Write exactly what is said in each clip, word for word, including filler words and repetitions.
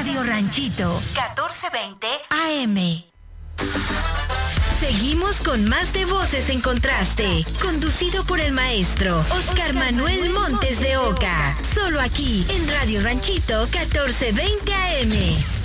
Radio Ranchito, catorce veinte A M. Seguimos con más de Voces en Contraste, conducido por el maestro Oscar Manuel Montes de Oca, solo aquí en Radio Ranchito catorce veinte A M.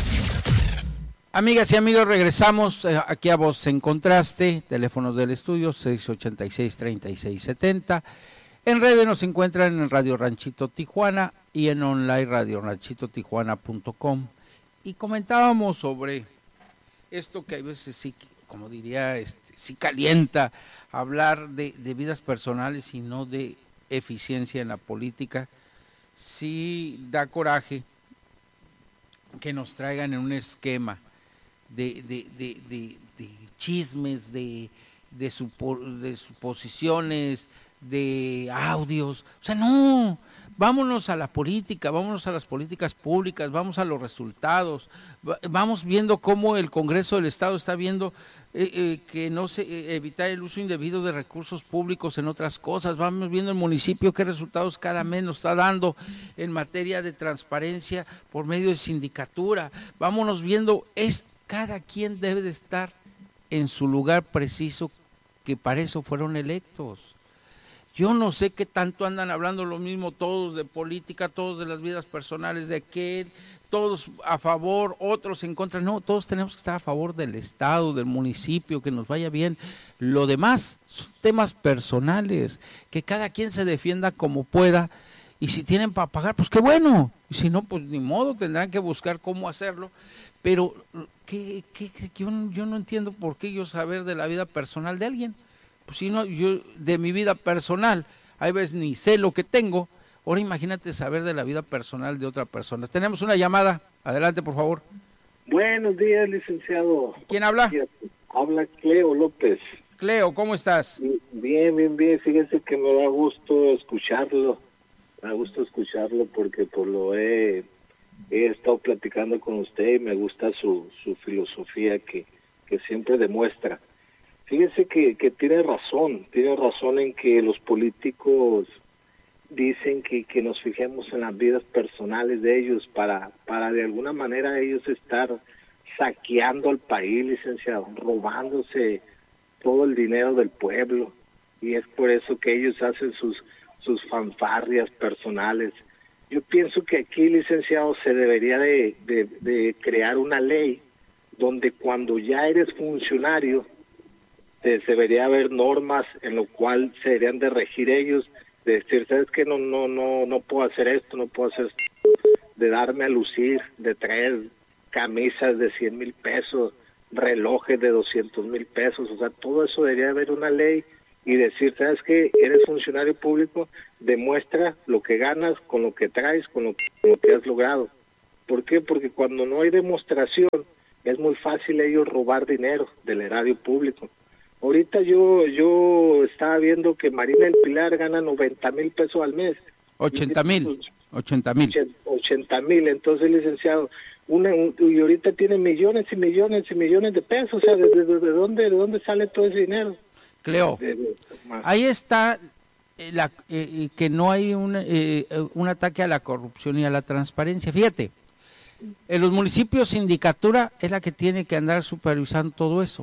Amigas y amigos, regresamos eh, aquí a Voces en Contraste, teléfonos del estudio seis ochenta y seis, treinta y seis setenta. En redes nos encuentran en Radio Ranchito Tijuana y en online radio ranchito tijuana punto com. Y comentábamos sobre esto que a veces sí, como diría, este, sí calienta hablar de, de vidas personales y no de eficiencia en la política. Sí da coraje que nos traigan en un esquema de, de, de, de, de chismes, de, de, supo, de suposiciones, de audios. O sea, no, vámonos a la política, vámonos a las políticas públicas, vamos a los resultados, vamos viendo cómo el Congreso del Estado está viendo eh, eh, que no se eh, evitar el uso indebido de recursos públicos en otras cosas, vamos viendo el municipio qué resultados cada mes nos está dando en materia de transparencia por medio de sindicatura, vámonos viendo, es cada quien debe de estar en su lugar preciso, que para eso fueron electos. Yo no sé qué tanto andan hablando lo mismo todos de política, todos de las vidas personales de aquel, todos a favor, otros en contra. No, todos tenemos que estar a favor del Estado, del municipio, que nos vaya bien. Lo demás son temas personales, que cada quien se defienda como pueda, y si tienen para pagar, pues qué bueno, y si no, pues ni modo, tendrán que buscar cómo hacerlo. Pero ¿qué, qué, qué, yo, yo no entiendo por qué yo saber de la vida personal de alguien. Pues si no, yo de mi vida personal, hay veces ni sé lo que tengo, ahora imagínate saber de la vida personal de otra persona. Tenemos una llamada, adelante por favor. Buenos días, licenciado. ¿Quién habla? Habla Cleo López. Cleo, ¿cómo estás? Bien, bien, bien, fíjese que me da gusto escucharlo, me da gusto escucharlo porque por lo he, he estado platicando con usted y me gusta su, su filosofía que, que siempre demuestra. Fíjese que, que tiene razón, tiene razón en que los políticos dicen que, que nos fijemos en las vidas personales de ellos para, para de alguna manera ellos estar saqueando al país, licenciado, robándose todo el dinero del pueblo, y es por eso que ellos hacen sus, sus fanfarrias personales. Yo pienso que aquí, licenciado, se debería de, de, de crear una ley donde cuando ya eres funcionario, Se debería haber normas en lo cual se deberían de regir ellos, de decir, ¿sabes qué? No, no, no, no puedo hacer esto, no puedo hacer esto, de darme a lucir, de traer camisas de cien mil pesos, relojes de doscientos mil pesos, o sea, todo eso debería haber una ley y decir, ¿sabes qué? Eres funcionario público, demuestra lo que ganas con lo que traes, con lo que, con lo que has logrado. ¿Por qué? Porque cuando no hay demostración, es muy fácil ellos robar dinero del erario público. Ahorita yo yo estaba viendo que Marina del Pilar gana noventa mil pesos al mes. ochenta mil. ochenta mil. ochenta mil, entonces, licenciado, una, un, y ahorita tiene millones y millones y millones de pesos, o sea, ¿de, de, de, dónde, de dónde sale todo ese dinero? Cleo, de, de, ahí está eh, la, eh, que no hay un, eh, un ataque a la corrupción y a la transparencia. Fíjate, en los municipios sindicatura es la que tiene que andar supervisando todo eso.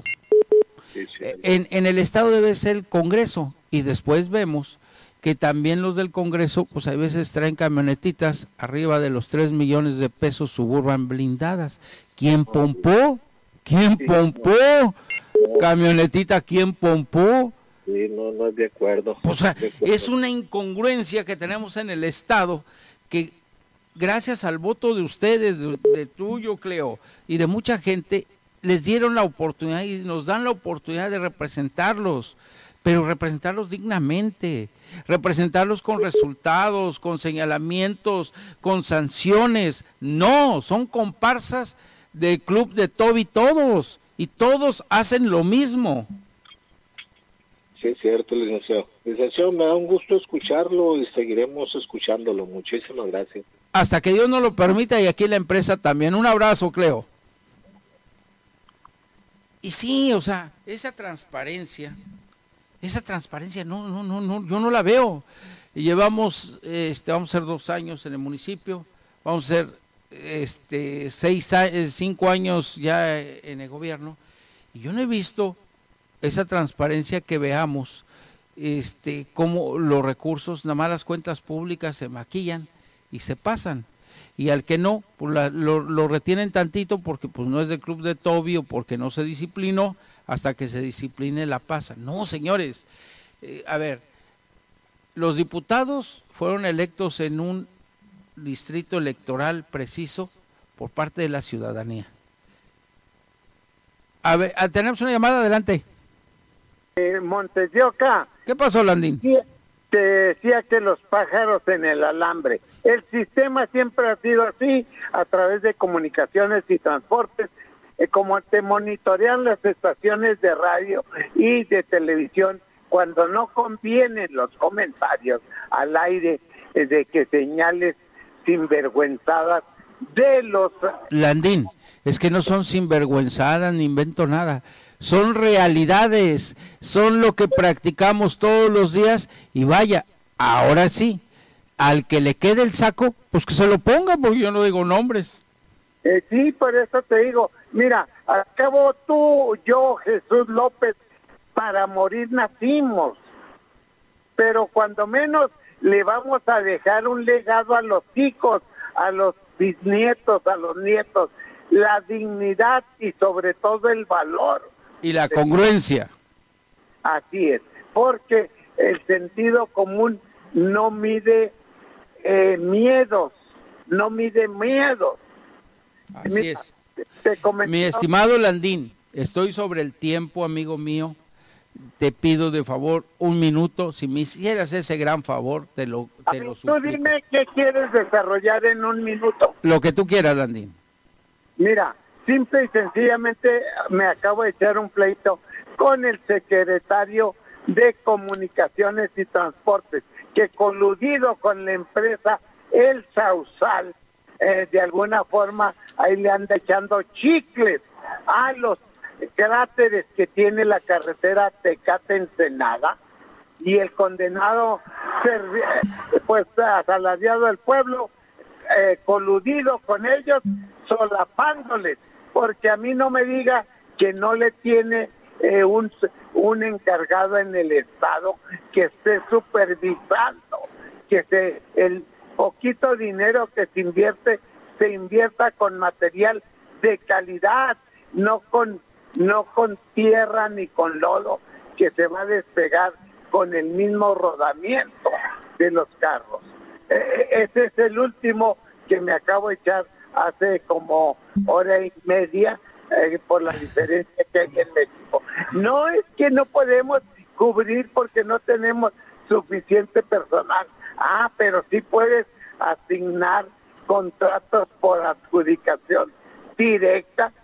En, en el estado debe ser el Congreso, y después vemos que también los del Congreso, pues a veces traen camionetitas arriba de los tres millones de pesos Suburban blindadas. ¿Quién pompó? ¿Quién pompó? Camionetita, ¿quién pompó? Sí, no, no es de acuerdo. O sea, es una incongruencia que tenemos en el estado, que gracias al voto de ustedes, de, de tuyo, Cleo, y de mucha gente, les dieron la oportunidad y nos dan la oportunidad de representarlos, pero representarlos dignamente, representarlos con resultados, con señalamientos, con sanciones. No, son comparsas del club de Toby todos, y todos hacen lo mismo. Sí, es cierto, licenciado. Licenciado, me da un gusto escucharlo y seguiremos escuchándolo. Muchísimas gracias. Hasta que Dios nos lo permita, y aquí la empresa también. Un abrazo, Cleo. Y sí, o sea, esa transparencia, esa transparencia, no, no, no, no, yo no la veo. Y llevamos, este, vamos a ser dos años en el municipio, vamos a ser este, seis, cinco años ya en el gobierno, y yo no he visto esa transparencia que veamos, este, cómo los recursos, nada más las cuentas públicas se maquillan y se pasan. Y al que no, pues la, lo, lo retienen tantito porque pues no es del club de Toby o porque no se disciplinó, hasta que se discipline la pasa. No, señores, eh, a ver, los diputados fueron electos en un distrito electoral preciso por parte de la ciudadanía. A ver, tenemos una llamada, adelante. Eh, Montes de Oca. ¿Qué pasó, Landín? Te decía que los pájaros en el alambre. El sistema siempre ha sido así, a través de comunicaciones y transportes, eh, como te monitorean las estaciones de radio y de televisión, cuando no convienen los comentarios al aire eh, de que señales sinvergüenzadas de los... Landín, es que no son sinvergüenzadas, ni invento nada. Son realidades, son lo que practicamos todos los días y vaya, ahora sí, al que le quede el saco, pues que se lo ponga, porque yo no digo nombres. Eh, sí, por eso te digo, mira, al cabo tú, yo, Jesús López, para morir nacimos, pero cuando menos le vamos a dejar un legado a los hijos, a los bisnietos, a los nietos, la dignidad y sobre todo el valor. Y la congruencia. Así es, porque el sentido común no mide eh, miedos, no mide miedos. Así Mira, es. Te comentaba... Mi estimado Landín, estoy sobre el tiempo, amigo mío. Te pido de favor un minuto, si me hicieras ese gran favor, te lo, te lo suplico. Tú dime qué quieres desarrollar en un minuto. Lo que tú quieras, Landín. Mira, simple y sencillamente me acabo de echar un pleito con el secretario de Comunicaciones y Transportes, que coludido con la empresa El Sausal, eh, de alguna forma ahí le anda echando chicles a los cráteres que tiene la carretera Tecate-Ensenada, y el condenado, pues asalariado del pueblo, eh, coludido con ellos, solapándoles, porque a mí no me diga que no le tiene eh, un, un encargado en el Estado que esté supervisando, que se, el poquito dinero que se invierte, se invierta con material de calidad, no con, no con tierra ni con lodo, que se va a despegar con el mismo rodamiento de los carros. Eh, ese es el último que me acabo de echar hace como hora y media eh, por la diferencia que hay en México. No es que no podemos cubrir porque no tenemos suficiente personal. Ah, pero sí puedes asignar contratos por adjudicación directa